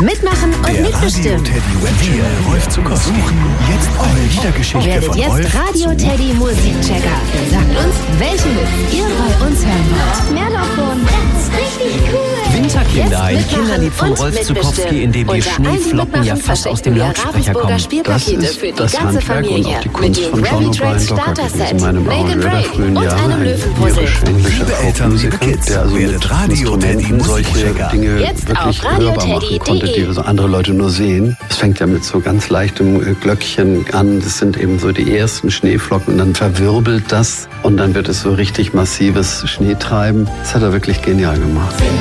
Mitmachen und Der mitbestimmen. Radio-Teddy Rolf Zukowski suchen jetzt eure Liedergeschichte Werdet von jetzt Rolf Radio Teddy Musikchecker. Sagt uns, welchen Hits ihr bei uns hören wollt. Mehr davon. Das ist richtig cool. Winterkinder, ein Jetzt Kinderlied von mitmachen Rolf und Zukowski, mitbestimmen. in dem die Unter allen, die Schneeflocken ja mitmachen, fast aus dem verschenken wir Lautsprecher Ravensburger kommen. Spielpakete für die ganze Familie. Und auch die Mit Kunst dem von Gravy John Tracks O'Brien Starter Docker Set, meinem Make and Arrangeur der Break frühen und Jahre, einem ein Löwenpuzzle. englischer Liebe Eltern, liebe Folkmusiker, Kids, der also werdet mit Radio Instrumenten Teddy solche Musikchecker. Dinge Jetzt wirklich auf hörbar machen konnte, die so andere Leute nur sehen. Es fängt ja mit so ganz leichtem Glöckchen an. Das sind eben so die ersten Schneeflocken und dann verwirbelt das und dann wird es so richtig massives Schneetreiben. Das hat er wirklich genial gemacht.